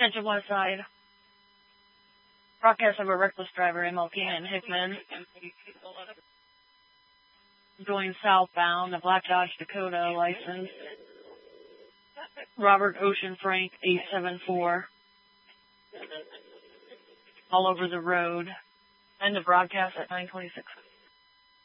Attention West Side. Broadcast of a reckless driver, MLK and Hickman. Going southbound, the Black Dodge Dakota license. Robert Ocean Frank 874. All over the road. End of broadcast at 9:26.